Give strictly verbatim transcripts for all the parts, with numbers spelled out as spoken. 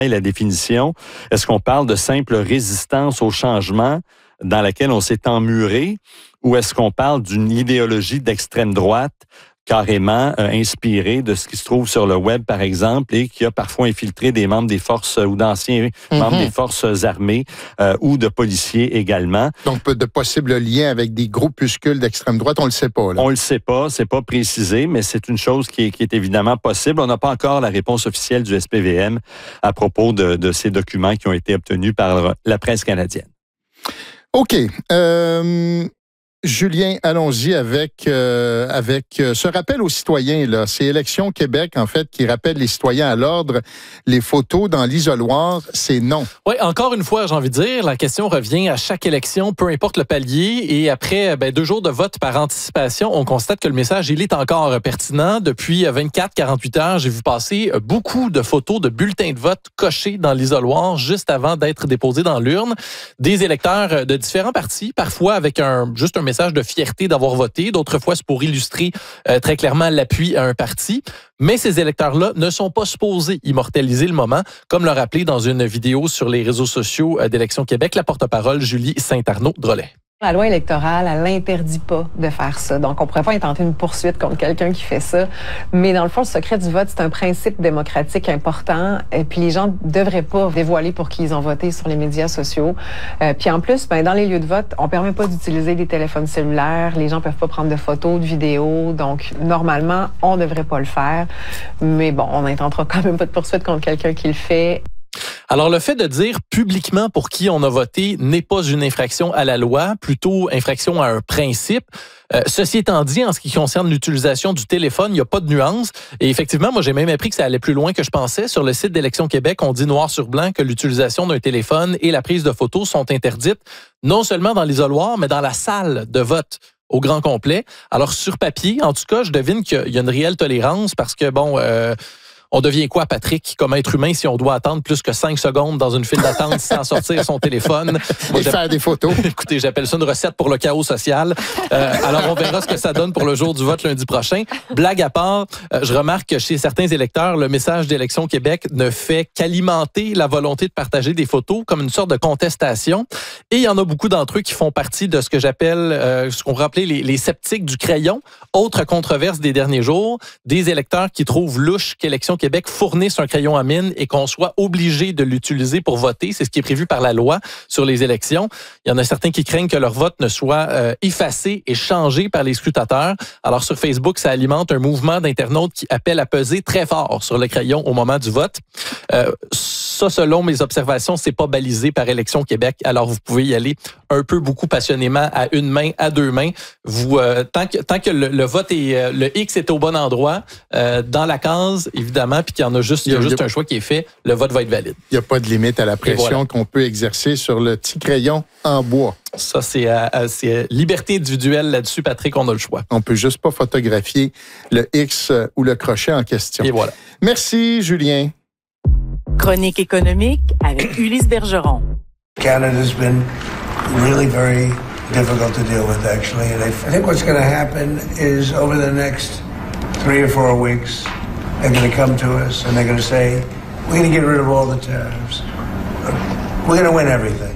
la définition. Est-ce qu'on parle de simple résistance au changement dans laquelle on s'est emmuré, ou est-ce qu'on parle d'une idéologie d'extrême droite carrément euh, inspirée de ce qui se trouve sur le web, par exemple, et qui a parfois infiltré des membres des forces ou d'anciens mm-hmm. membres des forces armées euh, ou de policiers également. Donc, de possibles liens avec des groupuscules d'extrême droite, on le sait pas, là. On le sait pas, c'est pas précisé, mais c'est une chose qui est, qui est évidemment possible. On n'a pas encore la réponse officielle du S P V M à propos de, de ces documents qui ont été obtenus par la presse canadienne. OK. Euh... Julien, allons-y avec euh, avec euh, ce rappel aux citoyens, là. C'est Élections Québec, en fait, qui rappelle les citoyens à l'ordre. Les photos dans l'isoloir, c'est non. Oui, encore une fois, j'ai envie de dire, la question revient à chaque élection, peu importe le palier. Et après ben, deux jours de vote par anticipation, on constate que le message, il est encore pertinent. Depuis vingt-quatre à quarante-huit heures, j'ai vu passer beaucoup de photos de bulletins de vote cochés dans l'isoloir juste avant d'être déposés dans l'urne. Des électeurs de différents partis, parfois avec un juste un message de fierté d'avoir voté. D'autres fois, c'est pour illustrer euh, très clairement l'appui à un parti. Mais ces électeurs-là ne sont pas supposés immortaliser le moment, comme l'a rappelé dans une vidéo sur les réseaux sociaux d'Élections Québec la porte-parole Julie Saint-Arnaud-Drolet. La loi électorale, elle l'interdit pas de faire ça. Donc, on pourrait pas intenter une poursuite contre quelqu'un qui fait ça. Mais dans le fond, le secret du vote, c'est un principe démocratique important. Et puis, les gens devraient pas dévoiler pour qui ils ont voté sur les médias sociaux. Euh, puis en plus, ben, dans les lieux de vote, on permet pas d'utiliser des téléphones cellulaires. Les gens peuvent pas prendre de photos, de vidéos. Donc, normalement, on devrait pas le faire. Mais bon, on n'intentera quand même pas de poursuite contre quelqu'un qui le fait. Alors, le fait de dire publiquement pour qui on a voté n'est pas une infraction à la loi, plutôt infraction à un principe. Euh, ceci étant dit, en ce qui concerne l'utilisation du téléphone, il n'y a pas de nuance. Et effectivement, moi, j'ai même appris que ça allait plus loin que je pensais. Sur le site d'Élections Québec, on dit noir sur blanc que l'utilisation d'un téléphone et la prise de photos sont interdites, non seulement dans l'isoloir, mais dans la salle de vote au grand complet. Alors, sur papier, en tout cas, je devine qu'il y a une réelle tolérance parce que, bon... Euh, On devient quoi, Patrick, comme être humain, si on doit attendre plus que cinq secondes dans une file d'attente sans sortir son téléphone? Et faire des photos. Écoutez, j'appelle ça une recette pour le chaos social. Euh, alors, on verra ce que ça donne pour le jour du vote lundi prochain. Blague à part, euh, je remarque que chez certains électeurs, le message d'Élections Québec ne fait qu'alimenter la volonté de partager des photos comme une sorte de contestation. Et il y en a beaucoup d'entre eux qui font partie de ce que j'appelle, euh, ce qu'on rappelait les, les sceptiques du crayon. Autre controverse des derniers jours, des électeurs qui trouvent louche qu'Élections Québec fournisse un crayon à mine et qu'on soit obligé de l'utiliser pour voter. C'est ce qui est prévu par la loi sur les élections. Il y en a certains qui craignent que leur vote ne soit euh, effacé et changé par les scrutateurs. Alors, sur Facebook, ça alimente un mouvement d'internautes qui appelle à peser très fort sur le crayon au moment du vote. Euh, ça, selon mes observations, c'est pas balisé par Élections Québec. Alors, vous pouvez y aller un peu, beaucoup passionnément, à une main, à deux mains. Vous, euh, tant que, tant que le, le vote est, euh, le X est au bon endroit, euh, dans la case, évidemment, puis qu'il y en a juste, il y a, il y a juste a, un choix qui est fait, le vote va être valide. Il n'y a pas de limite à la pression voilà. qu'on peut exercer sur le petit crayon en bois. Ça, c'est, euh, c'est liberté individuelle là-dessus, Patrick, on a le choix. On peut juste pas photographier le X ou le crochet en question. Et voilà. Merci, Julien. Chronique économique avec Ulysse Bergeron. Canada's been really very difficult to deal with, actually. And I think what's going to happen is over the next three or four weeks, they're going to come to us and they're going to say, we're going to get rid of all the tariffs. We're going to win everything.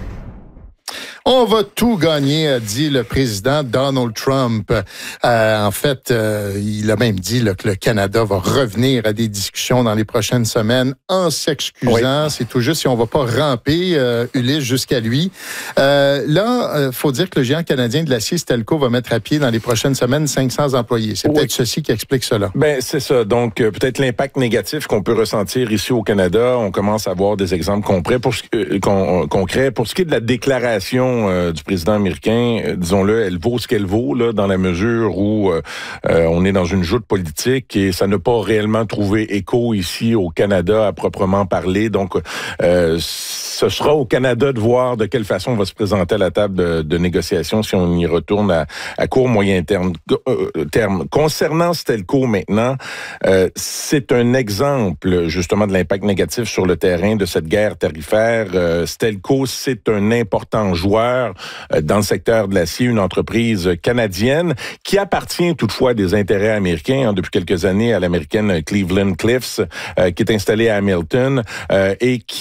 On va tout gagner, a dit le président Donald Trump. Euh, en fait, euh, il a même dit là, que le Canada va revenir à des discussions dans les prochaines semaines en s'excusant. Oui. C'est tout juste si on va pas ramper, euh, Ulysse, jusqu'à lui. Euh, là, il euh, faut dire que le géant canadien de l'acier Stelco va mettre à pied dans les prochaines semaines cinq cents employés. C'est oui. peut-être ceci qui explique cela. Ben c'est ça. Donc, euh, peut-être l'impact négatif qu'on peut ressentir ici au Canada. On commence à avoir des exemples concrets pour ce, euh, con, concrets. Pour ce qui est de la déclaration Euh, du président américain, euh, disons-le, elle vaut ce qu'elle vaut, là, dans la mesure où euh, euh, on est dans une joute politique et ça n'a pas réellement trouvé écho ici au Canada à proprement parler. Donc, euh, ce sera au Canada de voir de quelle façon on va se présenter à la table de, de négociation si on y retourne à, à court, moyen terme. Euh, terme. Concernant Stelco maintenant, euh, c'est un exemple justement de l'impact négatif sur le terrain de cette guerre tarifaire. Euh, Stelco, c'est un important joueur dans le secteur de l'acier, une entreprise canadienne qui appartient toutefois à des intérêts américains hein, depuis quelques années à l'américaine Cleveland Cliffs, euh, qui est installée à Hamilton euh, et qui